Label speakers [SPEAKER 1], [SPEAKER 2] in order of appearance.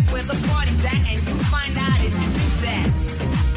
[SPEAKER 1] where the party's at, and you'll find out if you miss that.